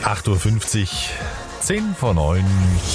8:50 Uhr, 10 vor 9.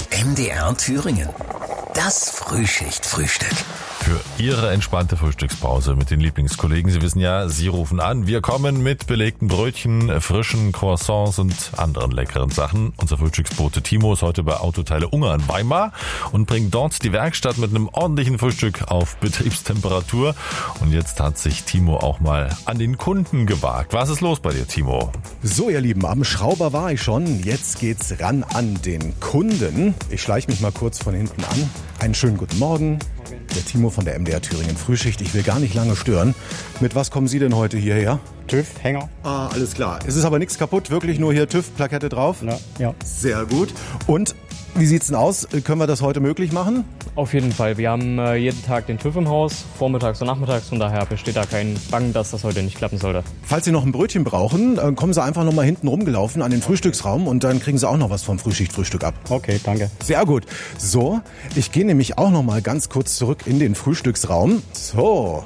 MDR Thüringen. Das Frühschicht-Frühstück. Für Ihre entspannte Frühstückspause mit den Lieblingskollegen. Sie wissen ja, Sie rufen an. Wir kommen mit belegten Brötchen, frischen Croissants und anderen leckeren Sachen. Unser Frühstücksbote Timo ist heute bei Autoteile Ungarn Weimar und bringt dort die Werkstatt mit einem ordentlichen Frühstück auf Betriebstemperatur. Und jetzt hat sich Timo auch mal an den Kunden gewagt. Was ist los bei dir, Timo? So, ihr Lieben, am Schrauber war ich schon. Jetzt geht's ran an den Kunden. Ich schleiche mich mal kurz von hinten an. Einen schönen guten Morgen. Der Timo von der MDR Thüringen Frühschicht. Ich will gar nicht lange stören. Mit was kommen Sie denn heute hierher? TÜV, Hänger. Ah, alles klar. Es ist aber nichts kaputt, wirklich nur hier TÜV-Plakette drauf? Ja. Sehr gut. Und wie sieht's denn aus? Können wir das heute möglich machen? Auf jeden Fall. Wir haben jeden Tag den TÜV im Haus, vormittags und nachmittags. Von daher besteht da kein Bangen, dass das heute nicht klappen sollte. Falls Sie noch ein Brötchen brauchen, kommen Sie einfach noch mal hinten rumgelaufen an den Frühstücksraum und dann kriegen Sie auch noch was vom Frühschicht-Frühstück ab. Okay, danke. Sehr gut. So, ich gehe nämlich auch noch mal ganz kurz zurück in den Frühstücksraum. So,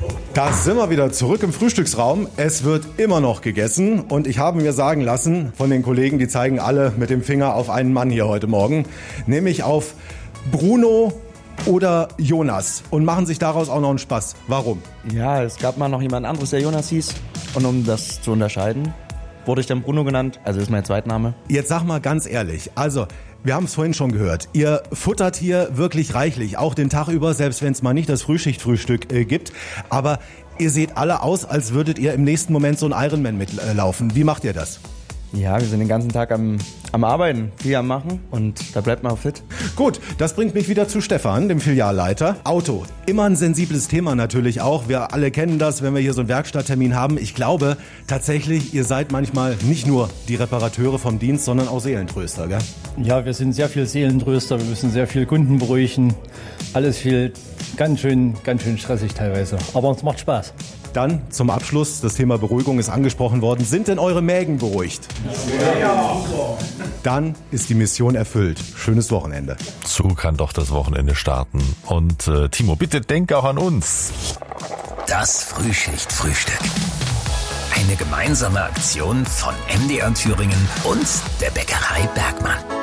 da sind wir wieder zurück im Frühstücksraum. Es wird immer noch gegessen und ich habe mir sagen lassen von den Kollegen, die zeigen alle mit dem Finger auf einen Mann hier heute Morgen, nämlich auf Bruno oder Jonas und machen sich daraus auch noch einen Spaß. Warum? Ja, es gab mal noch jemand anderes, der Jonas hieß. Und um das zu unterscheiden, wurde ich dann Bruno genannt. Also ist mein Zweitname. Jetzt sag mal ganz ehrlich, also wir haben es vorhin schon gehört, ihr futtert hier wirklich reichlich, auch den Tag über, selbst wenn es mal nicht das Frühschichtfrühstück gibt. Aber ihr seht alle aus, als würdet ihr im nächsten Moment so ein Ironman mitlaufen. Wie macht ihr das? Ja, wir sind den ganzen Tag am Arbeiten, viel am Machen und da bleibt man auch fit. Gut, das bringt mich wieder zu Stefan, dem Filialleiter. Auto, immer ein sensibles Thema natürlich auch. Wir alle kennen das, wenn wir hier so einen Werkstatttermin haben. Ich glaube tatsächlich, ihr seid manchmal nicht nur die Reparateure vom Dienst, sondern auch Seelentröster, gell? Ja, wir sind sehr viel Seelentröster, wir müssen sehr viel Kunden beruhigen. Alles viel ganz schön stressig teilweise, aber uns macht Spaß. Dann zum Abschluss, das Thema Beruhigung ist angesprochen worden. Sind denn eure Mägen beruhigt? Ja. Dann ist die Mission erfüllt. Schönes Wochenende. So kann doch das Wochenende starten. Und Timo, bitte denk auch an uns. Das Frühschicht-Frühstück. Eine gemeinsame Aktion von MDR Thüringen und der Bäckerei Bergmann.